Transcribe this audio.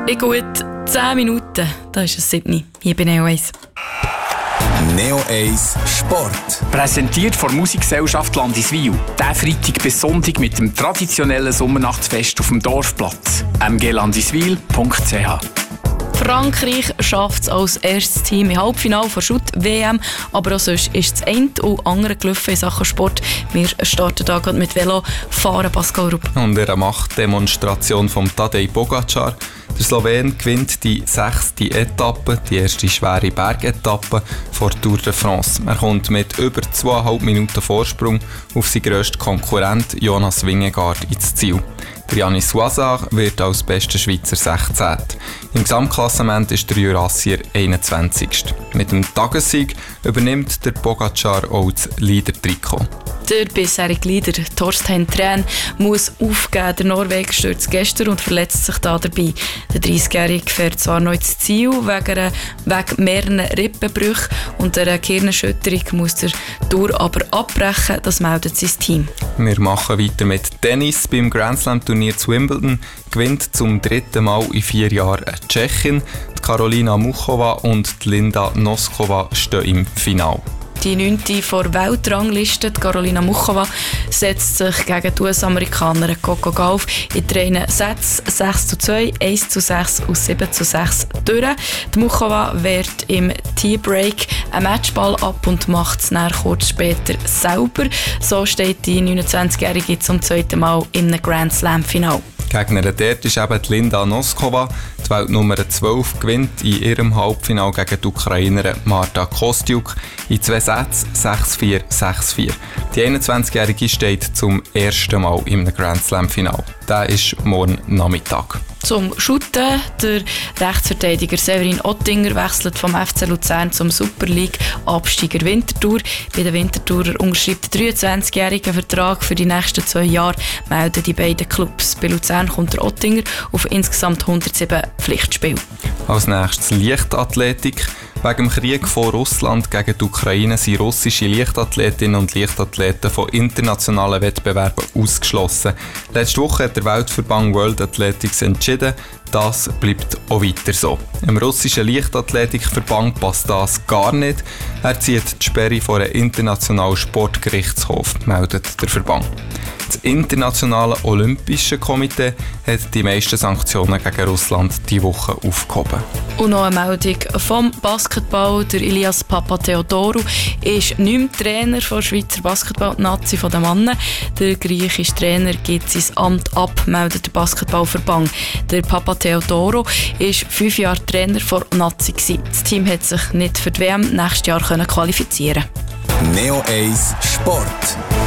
In gut 10 Minuten, da ist es 7. Hier bei Neo 1. Neo 1 Sport. Präsentiert von Musikgesellschaft Landiswil. Der Freitag bis Sonntag mit dem traditionellen Sommernachtsfest auf dem Dorfplatz. mglandiswil.ch. Frankreich schafft es als erstes Team im Halbfinale der Schutt-WM, aber auch sonst ist das eine und andere gelaufen in Sachen Sport. Wir starten da gerade mit Velofahren, Pascal Rupp. Und in einer Machtdemonstration von Tadej Pogačar. Der Slowen gewinnt die 6. Etappe, die erste schwere Bergetappe vor Tour de France. Er kommt mit über 2,5 Minuten Vorsprung auf seinen grössten Konkurrent Jonas Vingegaard ins Ziel. Der Yannis Suazar wird als bester Schweizer 16. Im Gesamtklassement ist der Jurassier 21. Mit dem Tagessieg übernimmt der Pogačar auch das Leader-Trikot. Der bisherige Leader Torstein Thrän muss aufgeben. Der Norweger stürzt gestern und verletzt sich da dabei. Der 30-Jährige fährt zwar noch ins Ziel wegen mehreren Rippenbrüchen und einer Gehirnerschütterung muss der Tour aber abbrechen. Das meldet sein Team. Wir machen weiter mit Tennis. Beim Grand Slam Turnier zu Wimbledon gewinnt zum 3. Mal in 4 Jahren eine Tschechin. Die Karolina Muchova und die Linda Noskova stehen im Finale. Die 9. vor Weltrangliste, Karolina Muchova, setzt sich gegen die US-Amerikanerin Coco Gauff in 3 Sätzen 6:2, 1:6 und 7:6 durch. Die Muchova wehrt im Tiebreak einen Matchball ab und macht es dann kurz später sauber. So steht die 29-Jährige zum 2. Mal im Grand Slam-Final. Gegnerin dort ist eben die Linda Noskova. Die Weltnummer 12 gewinnt in ihrem Halbfinale gegen die Ukrainerin Marta Kostyuk in 2 Sätzen 6:4, 6:4. Die 21-Jährige steht zum ersten Mal im Grand Slam-Final. Das ist morgen Nachmittag. Zum Shooten. Der Rechtsverteidiger Severin Ottinger wechselt vom FC Luzern zum Super League-Absteiger Winterthur. Bei den Winterthurer unterschreibt der 23-Jährige einen Vertrag für die nächsten 2 Jahre, melden die beiden Clubs. Bei Luzern kommt der Ottinger auf insgesamt 107 Pflichtspiele. Als nächstes Leichtathletik. Wegen dem Krieg von Russland gegen die Ukraine sind russische Leichtathletinnen und Leichtathleten von internationalen Wettbewerben ausgeschlossen. Letzte Woche hat der Weltverband World Athletics entschieden, das bleibt auch weiter so. Im russischen Leichtathletikverband passt das gar nicht. Er zieht die Sperre vor einem internationalen Sportgerichtshof, meldet der Verband. Das Internationale Olympische Komitee hat die meisten Sanktionen gegen Russland diese Woche aufgehoben. Und noch eine Meldung vom Basketball. Der Ilias Papatheodorou ist nicht mehr Trainer der Schweizer Basketball-Nazi der Männer. Der griechische Trainer gibt sein Amt ab, meldet der Basketballverband. Der Papatheodorou war 5 Jahre Trainer der Nazi. Das Team hat sich nicht für die WM nächstes Jahr qualifizieren können. Neo 1 Sport.